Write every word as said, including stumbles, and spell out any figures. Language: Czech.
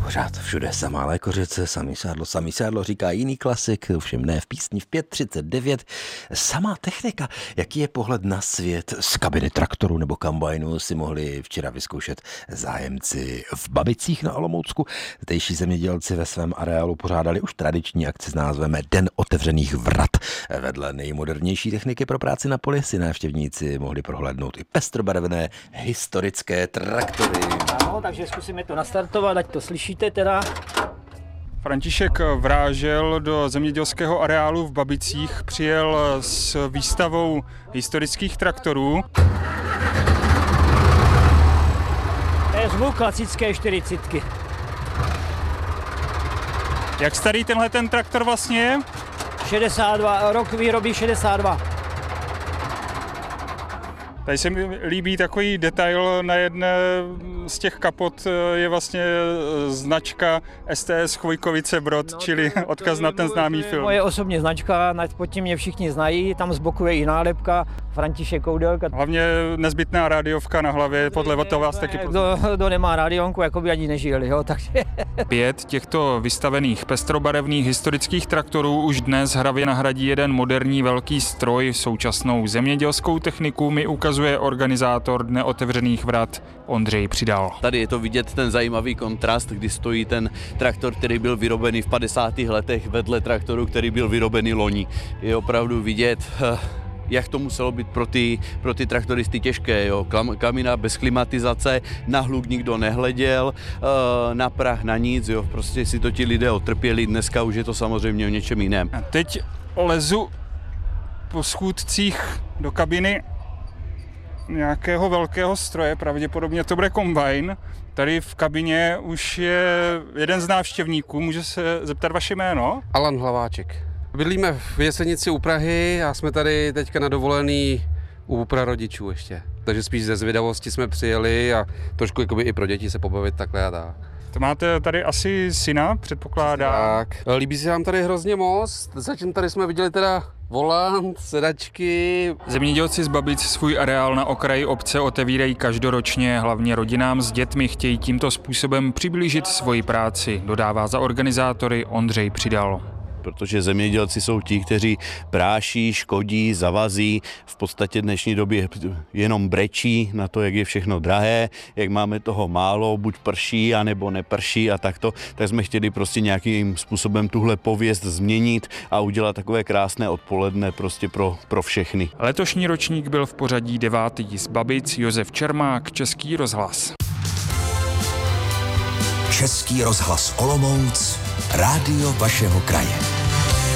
Pořád všude samá lékořice, samý sádlo, samý sádlo, říká jiný klasik, ovšem ne v písni v pět třicet devět. Samá technika, jaký je pohled na svět z kabiny traktoru nebo kombajnu, si mohli včera vyzkoušet zájemci v Babicích na Olomoucku. Zdejší zemědělci ve svém areálu pořádali už tradiční akci s názvem Den otevřených vrat. Vedle nejmodernější techniky pro práci na poli si návštěvníci mohli prohlédnout i pestrobarevné historické traktory. Ano, takže zkusíme to nastartovat, ať to slyšíte teda. František Vrážel do zemědělského areálu v Babicích přijel s výstavou historických traktorů. To je zvuk klasické čtyřicítky. Jak starý tenhle ten traktor vlastně je? šedesát dva, rok výroby šedesát dva. Tady se mi líbí takový detail, na jedné z těch kapot je vlastně značka S T S Chvojkovice Brod, no, čili odkaz na ten známý film. Moje osobní značka, pod tím mě všichni znají, tam z boku je i nálepka František Koudelka. Hlavně nezbytná rádiovka na hlavě, podle toho vás taky pozná. Kdo, kdo nemá rádionku, jako by ani nežil, jo, takže... Pět těchto vystavených pestrobarevných historických traktorů už dnes hravě nahradí jeden moderní velký stroj. Současnou zemědělskou techniku mi ukazuje organizátor Dne otevřených vrat Ondřej Přidal. Tady je to vidět ten zajímavý kontrast, kdy stojí ten traktor, který byl vyrobený v padesátých letech vedle traktoru, který byl vyrobený loni. Je opravdu vidět, jak to muselo být pro ty, pro ty traktoristy těžké. Jo. Kamina bez klimatizace, na hluk nikdo nehleděl, na prach, na nic. Jo. Prostě si to ti lidé otrpěli, dneska už je to samozřejmě o něčem jiném. A teď lezu po schůdcích do kabiny nějakého velkého stroje, pravděpodobně to bude kombajn. Tady v kabině už je jeden z návštěvníků, může se zeptat vaše jméno? Alan Hlaváček. Bydlíme v Jesenici u Prahy a jsme tady teďka na dovolený u prarodičů ještě. Takže spíš ze zvědavosti jsme přijeli a trošku jakoby i pro děti se pobavit takhle a tak. To máte tady asi syna, předpokládá? Tak, líbí se nám tady hrozně moc. Zatím tady jsme viděli teda volant, sedačky. Zemědělci z Babic svůj areál na okraji obce otevírají každoročně. Hlavně rodinám s dětmi chtějí tímto způsobem přiblížit svoji práci, dodává za organizátory Ondřej Přidal. Protože zemědělci jsou ti, kteří práší, škodí, zavazí, v podstatě v dnešní době jenom brečí na to, jak je všechno drahé, jak máme toho málo, buď prší, anebo neprší a takto, tak jsme chtěli prostě nějakým způsobem tuhle pověst změnit a udělat takové krásné odpoledne prostě pro, pro všechny. Letošní ročník byl v pořadí devátý z Babic, Josef Čermák, Český rozhlas. Český rozhlas Olomouc, rádio vašeho kraje.